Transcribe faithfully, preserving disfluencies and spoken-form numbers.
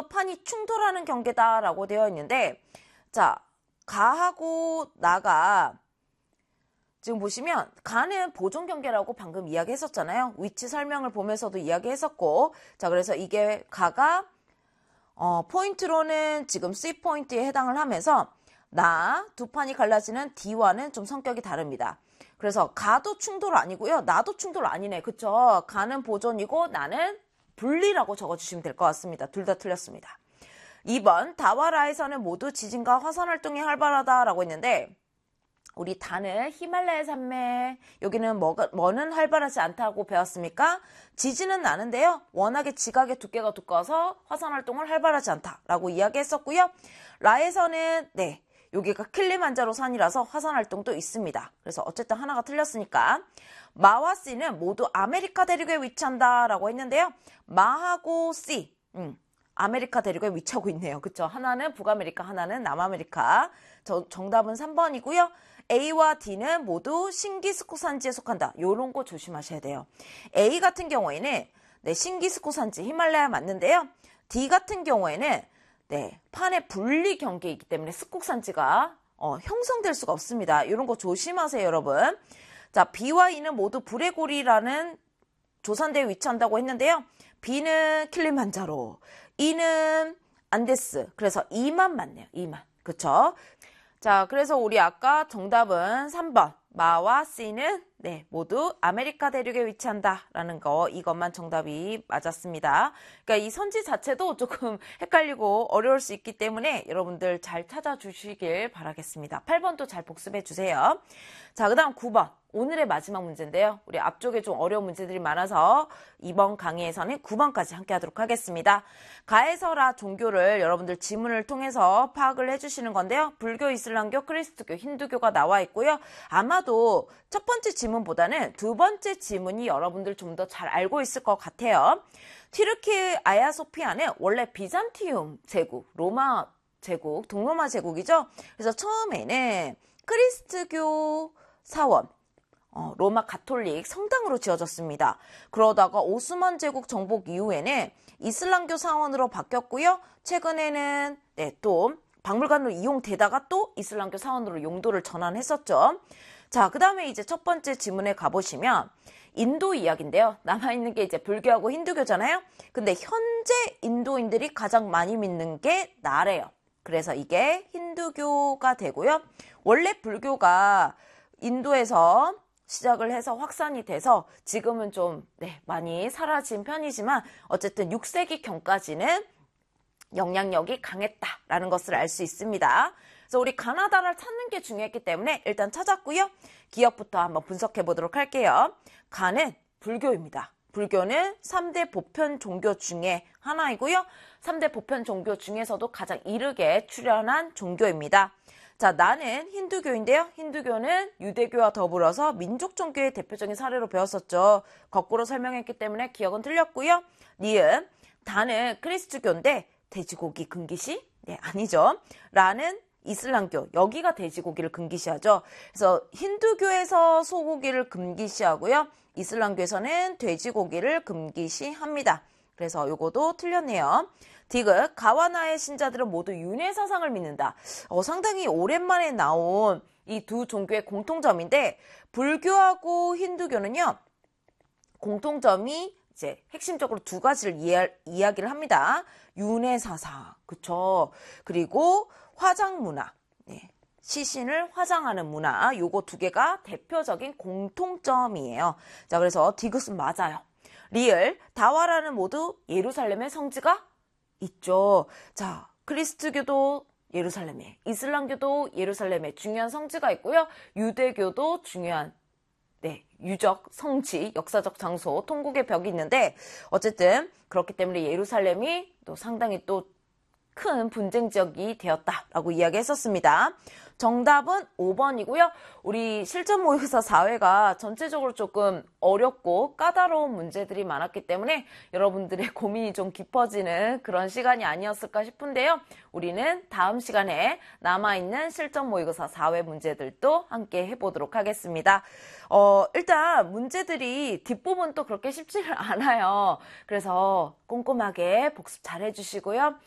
판이 충돌하는 경계다라고 되어 있는데, 자, 가하고 나가 지금 보시면 가는 보존 경계라고 방금 이야기했었잖아요. 위치 설명을 보면서도 이야기했었고, 자, 그래서 이게 가가 어, 포인트로는 지금 C 포인트에 해당을 하면서 나 두 판이 갈라지는 D와는 좀 성격이 다릅니다. 그래서 가도 충돌 아니고요. 나도 충돌 아니네. 그쵸? 가는 보존이고 나는 분리라고 적어주시면 될 것 같습니다. 둘 다 틀렸습니다. 이 번 다와 라에서는 모두 지진과 화산 활동이 활발하다라고 했는데, 우리 다는 히말라야 산맥, 여기는 뭐가, 뭐는 활발하지 않다고 배웠습니까? 지진은 나는데요. 워낙에 지각의 두께가 두꺼워서 화산 활동을 활발하지 않다라고 이야기했었고요. 라에서는 네, 여기가 킬리만자로 산이라서 화산 활동도 있습니다. 그래서 어쨌든 하나가 틀렸으니까. 마와 C는 모두 아메리카 대륙에 위치한다라고 했는데요. 마하고 C, 음, 아메리카 대륙에 위치하고 있네요. 그쵸? 하나는 북아메리카, 하나는 남아메리카. 저, 정답은 삼 번이고요. A와 D는 모두 신기스코 산지에 속한다. 요런 거 조심하셔야 돼요. A 같은 경우에는 네, 신기스코 산지, 히말라야 맞는데요. D 같은 경우에는 네, 판의 분리 경계이기 때문에 스콕 산지가 어, 형성될 수가 없습니다. 이런 거 조심하세요, 여러분. 자, B와 E는 모두 불의 고리라는 조산대에 위치한다고 했는데요. B는 킬리만자로, E는 안데스. 그래서 E만 맞네요. E만. 그쵸? 자, 그래서 우리 아까 정답은 삼 번. 마와 C는 네, 모두 아메리카 대륙에 위치한다라는 거, 이것만 정답이 맞았습니다. 그러니까 이 선지 자체도 조금 헷갈리고 어려울 수 있기 때문에 여러분들 잘 찾아주시길 바라겠습니다. 팔 번도 잘 복습해 주세요. 자, 그 다음 구 번. 오늘의 마지막 문제인데요. 우리 앞쪽에 좀 어려운 문제들이 많아서 이번 강의에서는 구 번까지 함께 하도록 하겠습니다. 가에서라 종교를 여러분들 지문을 통해서 파악을 해주시는 건데요. 불교, 이슬람교, 크리스트교, 힌두교가 나와 있고요. 아마도 첫 번째 지문보다는 두 번째 지문이 여러분들 좀 더 잘 알고 있을 것 같아요. 튀르키 아야소피아는 원래 비잔티움 제국, 로마 제국, 동로마 제국이죠. 그래서 처음에는 크리스트교 사원, 어, 로마 가톨릭 성당으로 지어졌습니다. 그러다가 오스만 제국 정복 이후에는 이슬람교 사원으로 바뀌었고요. 최근에는 네, 또 박물관으로 이용되다가 또 이슬람교 사원으로 용도를 전환했었죠. 자, 그 다음에 이제 첫 번째 지문에 가보시면 인도 이야기인데요. 남아있는 게 이제 불교하고 힌두교잖아요. 근데 현재 인도인들이 가장 많이 믿는 게 나래요. 그래서 이게 힌두교가 되고요. 원래 불교가 인도에서 시작을 해서 확산이 돼서 지금은 좀 네, 많이 사라진 편이지만 어쨌든 육 세기 경까지는 영향력이 강했다라는 것을 알 수 있습니다. 그래서 우리 가나다를 찾는 게 중요했기 때문에 일단 찾았고요. 기억부터 한번 분석해 보도록 할게요. 가는 불교입니다. 불교는 삼 대 보편 종교 중에 하나이고요. 삼 대 보편 종교 중에서도 가장 이르게 출현한 종교입니다. 자, 나는 힌두교인데요. 힌두교는 유대교와 더불어서 민족 종교의 대표적인 사례로 배웠었죠. 거꾸로 설명했기 때문에 기억은 틀렸고요. 니은, 다는 크리스트교인데 돼지고기 금기시? 네, 아니죠. 라는 이슬람교, 여기가 돼지고기를 금기시하죠. 그래서 힌두교에서 소고기를 금기시하고요. 이슬람교에서는 돼지고기를 금기시합니다. 그래서 요거도 틀렸네요. 디귿, 가와나의 신자들은 모두 윤회 사상을 믿는다. 어, 상당히 오랜만에 나온 이 두 종교의 공통점인데, 불교하고 힌두교는요, 공통점이 이제 핵심적으로 두 가지를 이야, 이야기를 합니다. 윤회 사상, 그쵸? 그리고 화장 문화, 네. 시신을 화장하는 문화, 요거 두 개가 대표적인 공통점이에요. 자, 그래서 디귿은 맞아요. 리을, 다와라는 모두 예루살렘의 성지가 있죠. 자, 크리스트교도 예루살렘에, 이슬람교도 예루살렘에 중요한 성지가 있고요. 유대교도 중요한 네, 유적, 성지, 역사적 장소, 통곡의 벽이 있는데 어쨌든 그렇기 때문에 예루살렘이 또 상당히 또 큰 분쟁 지역이 되었다라고 이야기했었습니다. 정답은 오 번이고요. 우리 실전 모의고사 사 회가 전체적으로 조금 어렵고 까다로운 문제들이 많았기 때문에 여러분들의 고민이 좀 깊어지는 그런 시간이 아니었을까 싶은데요. 우리는 다음 시간에 남아있는 실전 모의고사 사 회 문제들도 함께 해보도록 하겠습니다. 어, 일단 문제들이 뒷부분 또 그렇게 쉽지를 않아요. 그래서 꼼꼼하게 복습 잘 해주시고요.